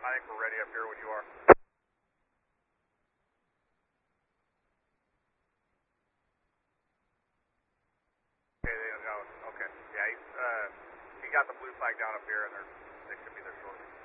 I think we're ready up here when you are. Okay, okay. Yeah, he got the blue flag down up here, and they should be there shortly.